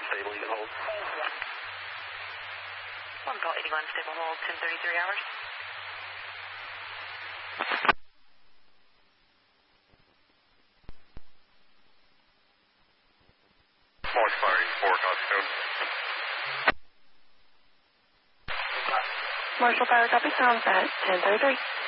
stable, you can hold. One call 81, stable hold, 10:33 hours. Small expiry, 4 code. Marshall Fire copy, sounds at 10:33.